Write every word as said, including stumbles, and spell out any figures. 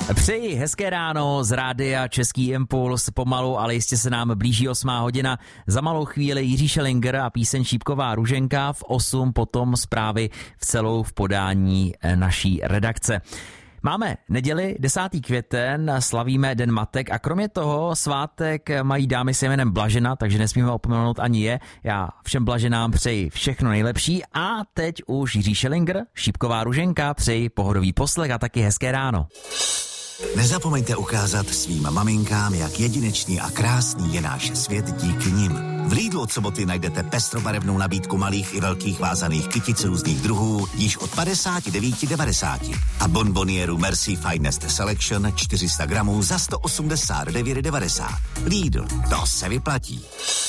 Přeji hezké ráno z rádia Český impuls. Pomalu, ale jistě se nám blíží osmá hodina. Za malou chvíli Jiří Šelinger a píseň Šípková Růženka, v osm potom zprávy v celou v podání naší redakce. Máme neděli desátý květen, slavíme Den matek a kromě toho svátek mají dámy se jménem Blažena, takže nesmíme opomenout ani je. Já všem Blaženám přeji všechno nejlepší a teď už Jiří Šelinger, Šípková Růženka, přeji pohodový poslech a taky hezké ráno. Nezapomeňte ukázat svým maminkám, jak jedinečný a krásný je náš svět díky nim. V Lidlu od soboty najdete pestrobarevnou nabídku malých i velkých vázaných kytic různých druhů již od padesát devět devadesát a bonbonieru Merci Finest Selection čtyři sta gramů za sto osmdesát devět devadesát. Lidl, to se vyplatí.